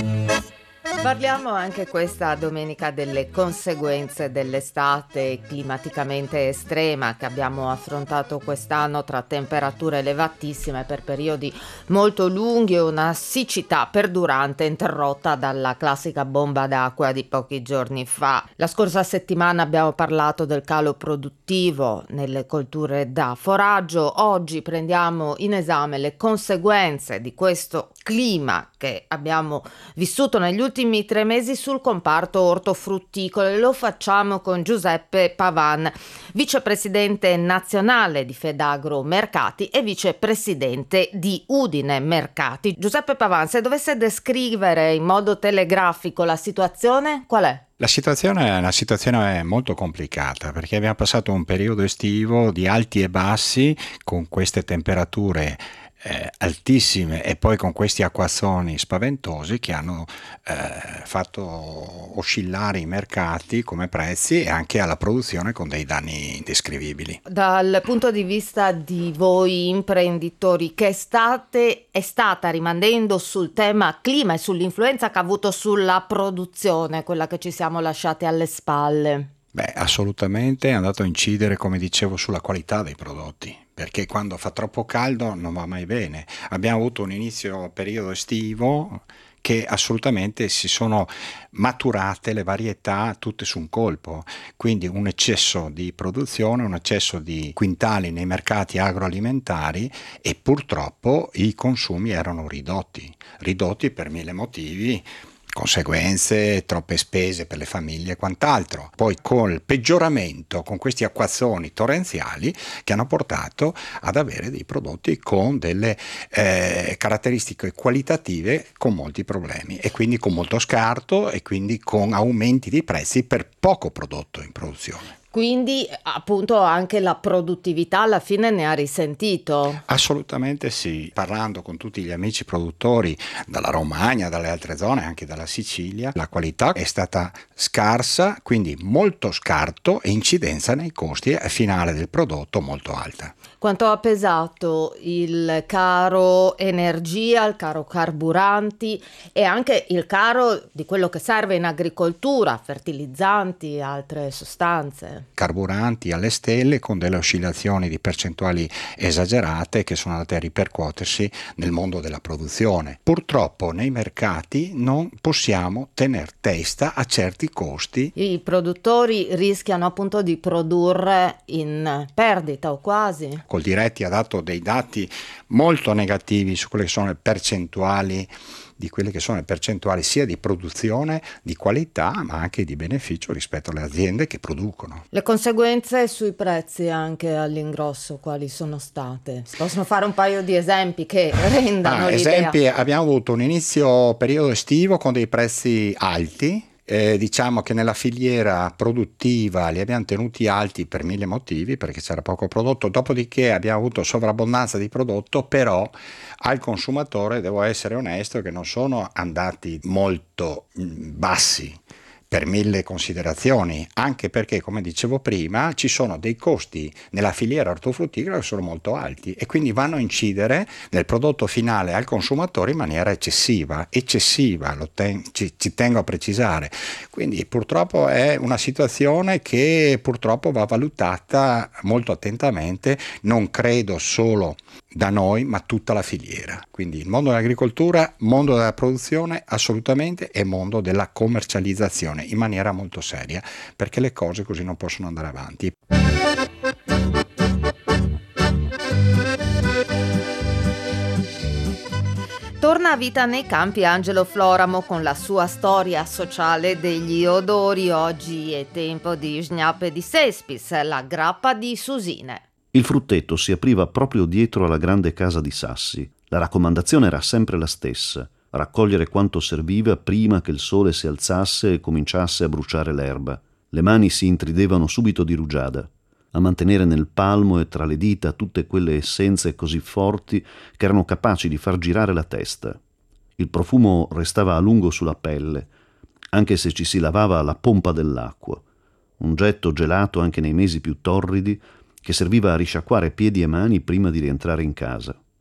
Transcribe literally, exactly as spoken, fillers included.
Parliamo anche questa domenica delle conseguenze dell'estate climaticamente estrema che abbiamo affrontato quest'anno, tra temperature elevatissime per periodi molto lunghi e una siccità perdurante interrotta dalla classica bomba d'acqua di pochi giorni fa. La scorsa settimana abbiamo parlato del calo produttivo nelle colture da foraggio. Oggi prendiamo in esame le conseguenze di questo clima che abbiamo vissuto negli ultimi tre mesi sul comparto ortofrutticolo, e lo facciamo con Giuseppe Pavan, vicepresidente nazionale di Fedagro Mercati e vicepresidente di Udine Mercati. Giuseppe Pavan, se dovesse descrivere in modo telegrafico la situazione, qual è? La situazione è una situazione molto complicata, perché abbiamo passato un periodo estivo di alti e bassi con queste temperature Eh, altissime e poi con questi acquazzoni spaventosi che hanno eh, fatto oscillare i mercati come prezzi e anche alla produzione con dei danni indescrivibili. Dal punto di vista di voi imprenditori, che estate è stata, rimanendo sul tema clima e sull'influenza che ha avuto sulla produzione, quella che ci siamo lasciati alle spalle? Beh, assolutamente è andato a incidere, come dicevo, sulla qualità dei prodotti, perché quando fa troppo caldo non va mai bene. Abbiamo avuto un inizio periodo estivo che assolutamente si sono maturate le varietà tutte su un colpo, quindi un eccesso di produzione, un eccesso di quintali nei mercati agroalimentari e purtroppo i consumi erano ridotti, ridotti per mille motivi. Conseguenze, troppe spese per le famiglie e quant'altro. Poi col peggioramento, con questi acquazzoni torrenziali che hanno portato ad avere dei prodotti con delle eh, caratteristiche qualitative con molti problemi e quindi con molto scarto e quindi con aumenti di prezzi per poco prodotto in produzione. Quindi appunto anche la produttività alla fine ne ha risentito? Assolutamente sì, parlando con tutti gli amici produttori dalla Romagna, dalle altre zone, anche dalla Sicilia, la qualità è stata scarsa, quindi molto scarto e incidenza nei costi finale del prodotto molto alta. Quanto ha pesato il caro energia, il caro carburanti e anche il caro di quello che serve in agricoltura, fertilizzanti, altre sostanze? Carburanti alle stelle con delle oscillazioni di percentuali esagerate che sono andate a ripercuotersi nel mondo della produzione. Purtroppo nei mercati non possiamo tener testa a certi costi. I produttori rischiano appunto di produrre in perdita o quasi. Col Diretti ha dato dei dati molto negativi su quelle che sono le percentuali di quelle che sono le percentuali sia di produzione, di qualità, ma anche di beneficio rispetto alle aziende che producono. Le conseguenze sui prezzi anche all'ingrosso quali sono state? Si possono fare un paio di esempi che rendano ah, l'idea? Esempi, abbiamo avuto un inizio periodo estivo con dei prezzi alti. Eh, diciamo che nella filiera produttiva li abbiamo tenuti alti per mille motivi, perché c'era poco prodotto, dopodiché abbiamo avuto sovrabbondanza di prodotto, però al consumatore devo essere onesto che non sono andati molto bassi per mille considerazioni, anche perché, come dicevo prima, ci sono dei costi nella filiera ortofrutticola che sono molto alti e quindi vanno a incidere nel prodotto finale al consumatore in maniera eccessiva, eccessiva, lo ten- ci, ci tengo a precisare. Quindi purtroppo è una situazione che purtroppo va valutata molto attentamente, non credo solo da noi, ma tutta la filiera. Quindi il mondo dell'agricoltura, mondo della produzione assolutamente e mondo della commercializzazione in maniera molto seria, perché le cose così non possono andare avanti. Torna a vita nei campi Angelo Floramo con la sua storia sociale degli odori. Oggi è tempo di Schnapp di Sespis, la grappa di Susine. Il frutteto si apriva proprio dietro alla grande casa di Sassi. La raccomandazione era sempre la stessa: raccogliere quanto serviva prima che il sole si alzasse e cominciasse a bruciare l'erba. Le mani si intridevano subito di rugiada, a mantenere nel palmo e tra le dita tutte quelle essenze così forti che erano capaci di far girare la testa. Il profumo restava a lungo sulla pelle, anche se ci si lavava alla pompa dell'acqua. Un getto gelato anche nei mesi più torridi che serviva a risciacquare piedi e mani prima di rientrare in casa.